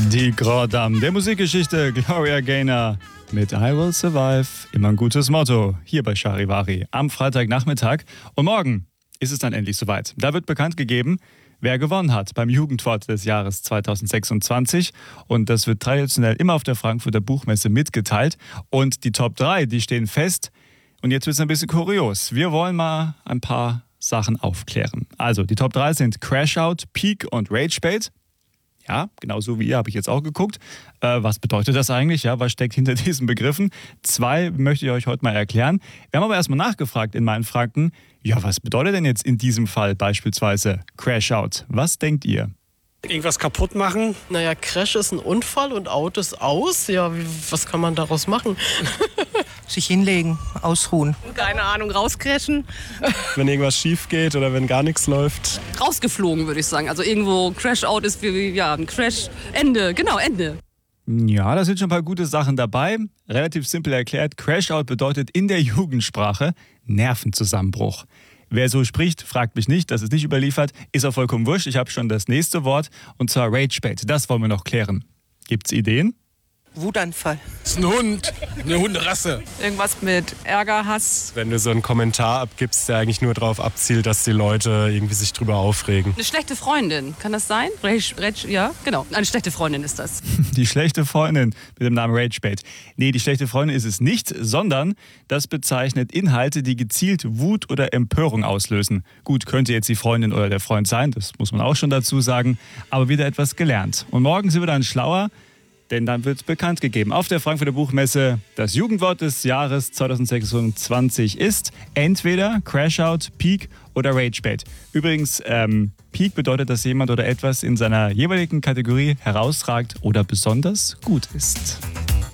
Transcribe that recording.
Die Grand Dame der Musikgeschichte, Gloria Gaynor mit I Will Survive. Immer ein gutes Motto hier bei Charivari am Freitagnachmittag. Und morgen ist es dann endlich soweit. Da wird bekannt gegeben, wer gewonnen hat beim Jugendwort des Jahres 2026. Und das wird traditionell immer auf der Frankfurter Buchmesse mitgeteilt. Und die Top 3, die stehen fest. Und jetzt wird es ein bisschen kurios. Wir wollen mal ein paar Sachen aufklären. Also, die Top 3 sind Crashout, Peak und Ragebait. Ja, genauso wie ihr, habe ich jetzt auch geguckt. Was bedeutet das eigentlich? Ja, was steckt hinter diesen Begriffen? 2 möchte ich euch heute mal erklären. Wir haben aber erstmal nachgefragt in meinen Franken. Ja, was bedeutet denn jetzt in diesem Fall beispielsweise Crashout? Was denkt ihr? Irgendwas kaputt machen? Naja, Crash ist ein Unfall und Out ist aus. Ja, was kann man daraus machen? Sich hinlegen, ausruhen. Keine Ahnung, rauscrashen. Wenn irgendwas schief geht oder wenn gar nichts läuft. Rausgeflogen, würde ich sagen. Also irgendwo Crash-Out ist wie ja, ein Crash. Ende, genau, Ende. Ja, da sind schon ein paar gute Sachen dabei. Relativ simpel erklärt, Crashout bedeutet in der Jugendsprache Nervenzusammenbruch. Wer so spricht, fragt mich nicht, das ist nicht überliefert, ist auch vollkommen wurscht. Ich habe schon das nächste Wort, und zwar Ragebait. Das wollen wir noch klären. Gibt's Ideen? Wutanfall. Das ist ein Hund, eine Hunderasse. Irgendwas mit Ärger, Hass. Wenn du so einen Kommentar abgibst, der eigentlich nur darauf abzielt, dass die Leute irgendwie sich drüber aufregen. Eine schlechte Freundin, kann das sein? Ja, genau. Eine schlechte Freundin ist das. Die schlechte Freundin mit dem Namen Ragebait. Nee, die schlechte Freundin ist es nicht, sondern das bezeichnet Inhalte, die gezielt Wut oder Empörung auslösen. Gut, könnte jetzt die Freundin oder der Freund sein, das muss man auch schon dazu sagen, aber wieder etwas gelernt. Und morgen sind wir dann schlauer, denn dann wird bekannt gegeben auf der Frankfurter Buchmesse, das Jugendwort des Jahres 2026 ist entweder Crashout, Peak oder Ragebait. Übrigens, Peak bedeutet, dass jemand oder etwas in seiner jeweiligen Kategorie herausragt oder besonders gut ist.